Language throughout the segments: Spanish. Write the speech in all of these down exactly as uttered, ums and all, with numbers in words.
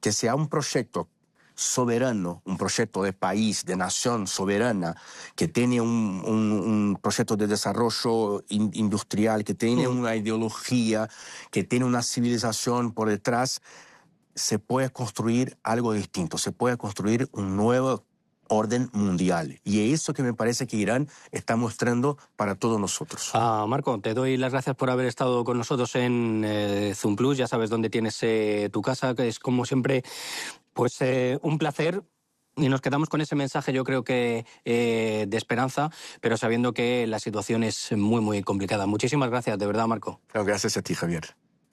que sea un proyecto soberano, un proyecto de país, de nación soberana, que tiene un, un, un proyecto de desarrollo in, industrial, que tiene mm. una ideología, que tiene una civilización por detrás, se puede construir algo distinto, se puede construir un nuevo orden mundial. Y es eso que me parece que Irán está mostrando para todos nosotros. Ah, Marco, te doy las gracias por haber estado con nosotros en eh, Zoom Plus. Ya sabes dónde tienes eh, tu casa, que es como siempre pues eh, un placer. Y nos quedamos con ese mensaje, yo creo que eh, de esperanza, pero sabiendo que la situación es muy, muy complicada. Muchísimas gracias, de verdad, Marco. No, gracias a ti, Javier.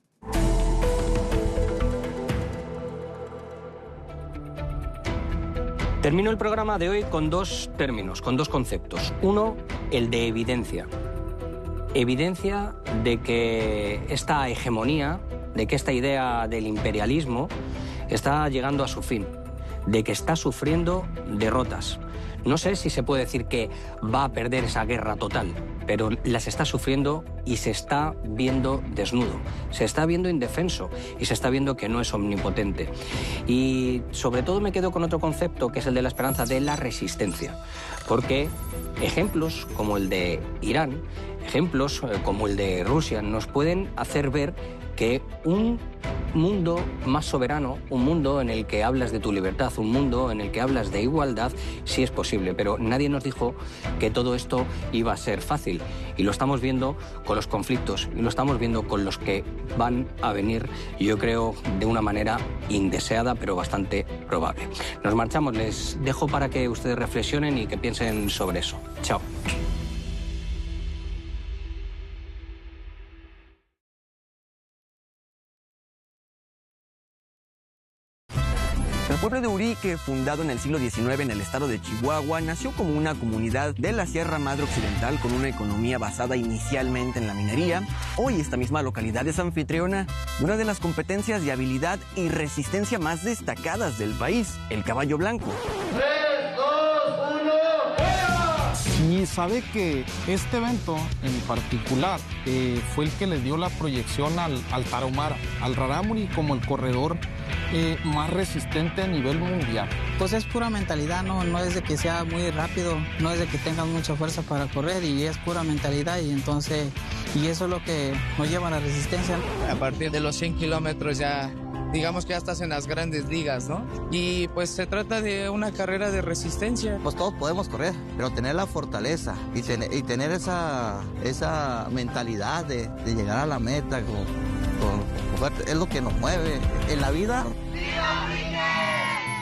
Termino el programa de hoy con dos términos, con dos conceptos. Uno, el de evidencia. Evidencia de que esta hegemonía, de que esta idea del imperialismo está llegando a su fin, de que está sufriendo derrotas. No sé si se puede decir que va a perder esa guerra total, pero las está sufriendo y se está viendo desnudo, se está viendo indefenso y se está viendo que no es omnipotente. Y sobre todo me quedo con otro concepto, que es el de la esperanza de la resistencia, porque ejemplos como el de Irán, ejemplos como el de Rusia, nos pueden hacer ver que un mundo más soberano, un mundo en el que hablas de tu libertad, un mundo en el que hablas de igualdad, sí es posible, pero nadie nos dijo que todo esto iba a ser fácil. Y lo estamos viendo con los conflictos, y lo estamos viendo con los que van a venir, yo creo, de una manera indeseada, pero bastante probable. Nos marchamos, les dejo para que ustedes reflexionen y que piensen sobre eso. Chao. El pueblo de Urique, fundado en el siglo diecinueve en el estado de Chihuahua, nació como una comunidad de la Sierra Madre Occidental con una economía basada inicialmente en la minería. Hoy esta misma localidad es anfitriona de una de las competencias de habilidad y resistencia más destacadas del país, el caballo blanco. tres, dos, uno, ¡fuera! Y sabe que este evento en particular eh, fue el que le dio la proyección al, al Tarahumara, al Rarámuri, como el corredor Eh, más resistente a nivel mundial. Pues es pura mentalidad, no, no es de que sea muy rápido, no es de que tengas mucha fuerza para correr, y es pura mentalidad, y entonces, y eso es lo que nos lleva a la resistencia. A partir de los cien kilómetros ya, digamos que ya estás en las grandes ligas, ¿no? Y pues se trata de una carrera de resistencia. Pues todos podemos correr, pero tener la fortaleza y, ten, y tener esa, esa mentalidad de, de llegar a la meta con, con, con, es lo que nos mueve en la vida.